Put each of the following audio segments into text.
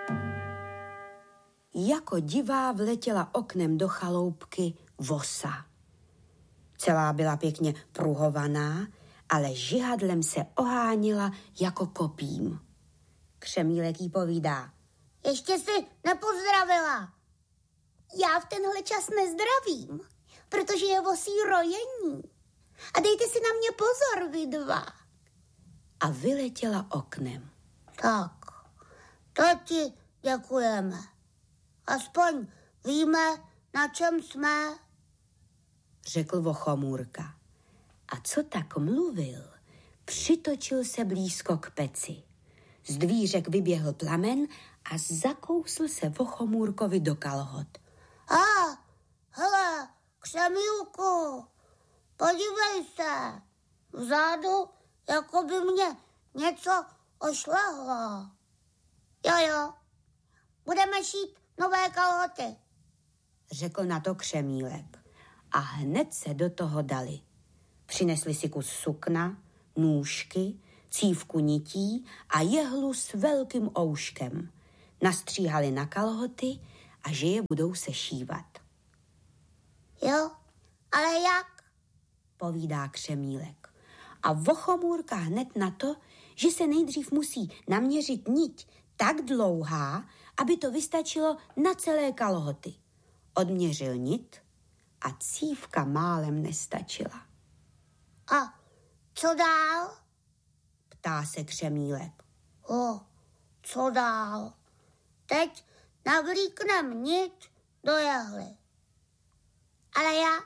Jako divá vletěla oknem do chaloupky vosa. Celá byla pěkně pruhovaná, ale žihadlem se oháněla jako kopím. Křemílek jí povídá: Ještě si nepozdravila. Já v tenhle čas nezdravím, protože je vosí rojení. A dejte si na mě pozor, vy dva. A vyletěla oknem. Tak, to ti děkujeme. Aspoň víme, na čem jsme, řekl Vochomůrka. A co tak mluvil, přitočil se blízko k peci. Z dvířek vyběhl plamen a zakousl se Vochomůrkovi do kalhot. Hele, Křemílku, podívej se. Vzadu, jako by mě něco ošlehlo. Jo, budeme šít nové kalhoty, řekl na to Křemílek. A hned se do toho dali. Přinesli si kus sukna, nůžky, cívku nití a jehlu s velkým ouškem. Nastříhali na kalhoty a že je budou sešívat. Jo, ale jak? Povídá Křemílek. A Vochomůrka hned na to, že se nejdřív musí naměřit niť tak dlouhá, aby to vystačilo na celé kalhoty. Odměřil nit a cívka málem nestačila. A co dál? Ptá se Křemílek. Co dál? Teď navlíknem nit do jehly. Ale jak?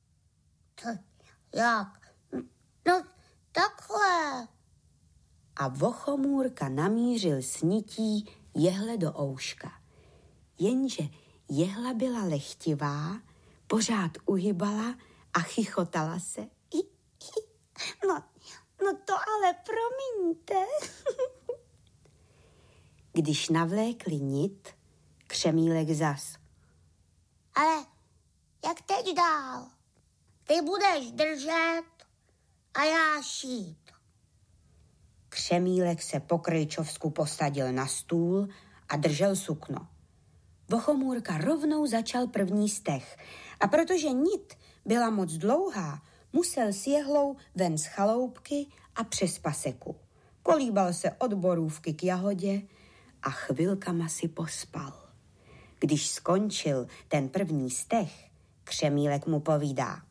Jak? No, takhle. A Vochomůrka namířil s nití jehle do ouška. Jenže jehla byla lehtivá, pořád uhybala a chichotala se. No to ale promiňte. Když navlékli nit, Křemílek zas. Ale jak teď dál? Ty budeš držet a já šít. Křemílek se po krejčovsku posadil na stůl a držel sukno. Vochomůrka rovnou začal první steh a protože nit byla moc dlouhá, musel s jehlou ven z chaloupky a přes paseku. Kolíbal se od borůvky k jahodě a chvilkama si pospal. Když skončil ten první steh, Křemílek mu povídá.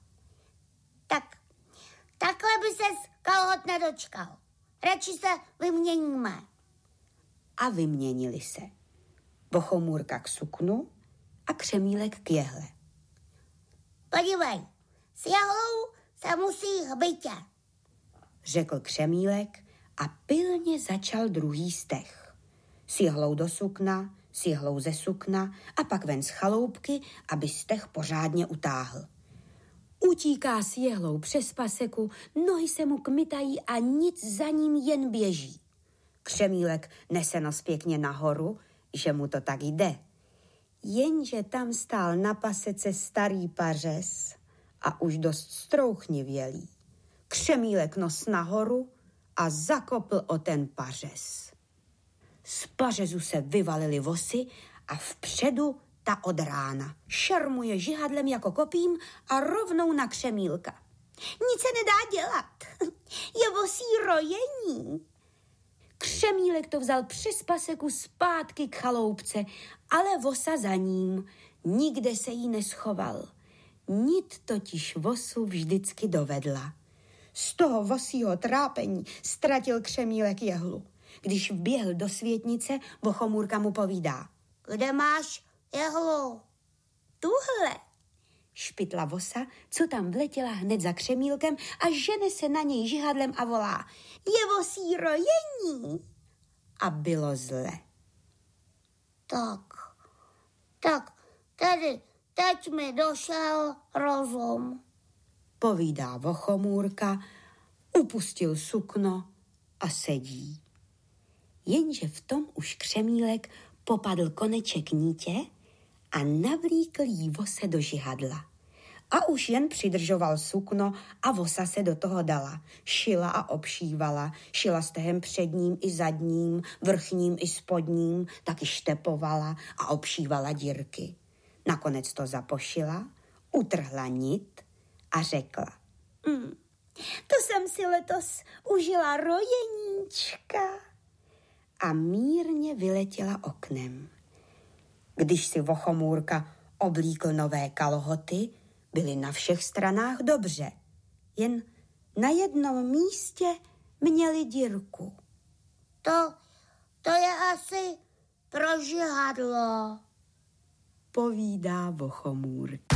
Takhle by ses kalhot nedočkal. Radši se vyměníme. A vyměnili se. Vochomůrka k suknu a Křemílek k jehle. Podívej, s jehlou se musí hbitě, řekl Křemílek a pilně začal druhý steh. S jehlou do sukna, s jehlou ze sukna a pak ven z chaloupky, aby steh pořádně utáhl. Utíká s jehlou přes paseku, nohy se mu kmitají a nic za ním jen běží. Křemílek nese nos pěkně nahoru, že mu to tak jde. Jenže tam stál na pasece starý pařez a už dost strouchnivělý. Křemílek nos nahoru a zakopl o ten pařez. Z pařezu se vyvalily vosy a vpředu ta od rána. Šermuje žihadlem jako kopím a rovnou na Křemílka. Nic se nedá dělat. Je vosí rojení. Křemílek to vzal přes paseku zpátky k chaloupce, ale vosa za ním. Nikde se jí neschoval. Nit totiž vosu vždycky dovedla. Z toho vosího trápení ztratil Křemílek jehlu. Když vběhl do světnice, Vochomůrka mu povídá. Kde máš jehlu? Tuhle, špitla vosa, co tam vletěla hned za Křemílkem a žene se na něj žihadlem a volá. Je vosí rojení. A bylo zle. Tak, tedy teď mi došel rozum, povídá Vochomůrka, upustil sukno a sedí. Jenže v tom už Křemílek popadl koneček nítě a navlíkl jí vose do žihadla. A už jen přidržoval sukno a vosa se do toho dala. Šila a obšívala. Šila stehem předním i zadním, vrchním i spodním, taky štepovala a obšívala dírky. Nakonec to zapošila, utrhla nit a řekla. To jsem si letos užila rojeníčka. A mírně vyletěla oknem. Když si Vochomůrka oblíkl nové kalhoty, byly na všech stranách dobře. Jen na jednom místě měli dírku. To je asi prožihadlo, povídá Vochomůrka.